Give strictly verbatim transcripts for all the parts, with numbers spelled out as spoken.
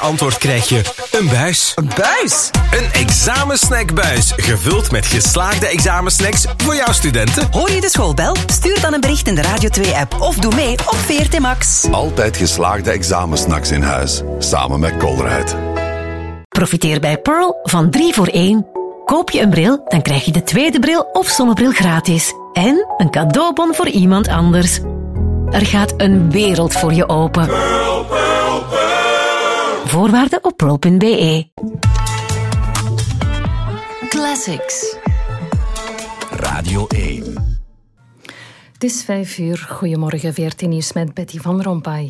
antwoord krijg je een buis. Een buis? Een examensnackbuis, gevuld met geslaagde examensnacks voor jouw studenten. Hoor je de schoolbel? Stuur dan een bericht in de Radio twee-app of doe mee op V R T Max. Altijd geslaagde examensnacks in huis, samen met Colruyt. Profiteer bij Pearl van drie voor één. Koop je een bril, dan krijg je de tweede bril of zonnebril gratis. En een cadeaubon voor iemand anders. Er gaat een wereld voor je open. Pearl, Pearl, Pearl. Voorwaarden op pearl punt b e. Classics. Radio één. Het is vijf uur. Goedemorgen, V R T Nieuws met Betty van Rompuy.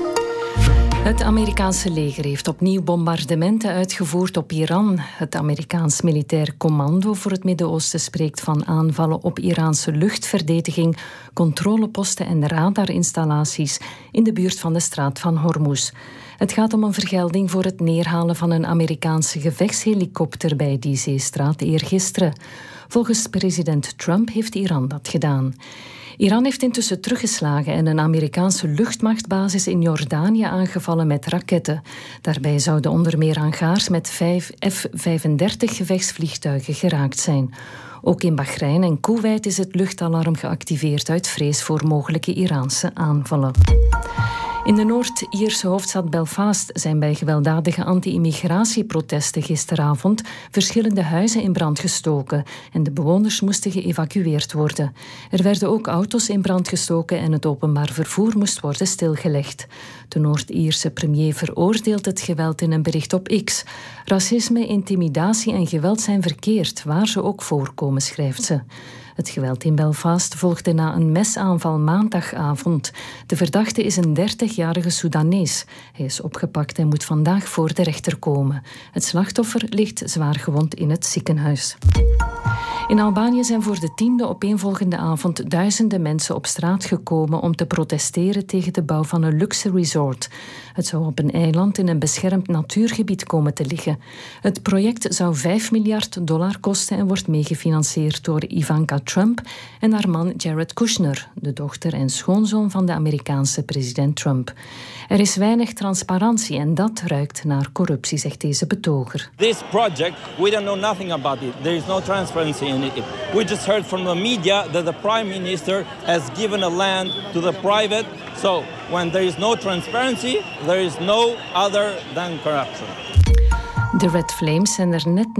Het Amerikaanse leger heeft opnieuw bombardementen uitgevoerd op Iran. Het Amerikaans Militair Commando voor het Midden-Oosten spreekt van aanvallen op Iraanse luchtverdediging, controleposten en radarinstallaties in de buurt van de straat van Hormuz. Het gaat om een vergelding voor het neerhalen van een Amerikaanse gevechtshelikopter bij die zeestraat eergisteren. Volgens president Trump heeft Iran dat gedaan. Iran heeft intussen teruggeslagen en een Amerikaanse luchtmachtbasis in Jordanië aangevallen met raketten. Daarbij zouden onder meer hangars met vijf F vijfendertig gevechtsvliegtuigen geraakt zijn. Ook in Bahrein en Koeweit is het luchtalarm geactiveerd uit vrees voor mogelijke Iraanse aanvallen. In de Noord-Ierse hoofdstad Belfast zijn bij gewelddadige anti-immigratieprotesten gisteravond verschillende huizen in brand gestoken en de bewoners moesten geëvacueerd worden. Er werden ook auto's in brand gestoken en het openbaar vervoer moest worden stilgelegd. De Noord-Ierse premier veroordeelt het geweld in een bericht op X. Racisme, intimidatie en geweld zijn verkeerd, waar ze ook voorkomen, schrijft ze. Het geweld in Belfast volgde na een mesaanval maandagavond. De verdachte is een dertigjarige Soedanees. Hij is opgepakt en moet vandaag voor de rechter komen. Het slachtoffer ligt zwaar gewond in het ziekenhuis. In Albanië zijn voor de tiende opeenvolgende avond duizenden mensen op straat gekomen om te protesteren tegen de bouw van een luxe resort. Het zou op een eiland in een beschermd natuurgebied komen te liggen. Het project zou vijf miljard dollar kosten en wordt meegefinancierd door Ivanka Trump en haar man Jared Kushner, de dochter en schoonzoon van de Amerikaanse president Trump. Er is weinig transparantie en dat ruikt naar corruptie, zegt deze betoger. This project, we don't know nothing about it. There is no transparency in it. We just heard from the media that the prime minister has given a land to the private. So when there is no transparency, there is no other than corruption. De Red Flames zijn er net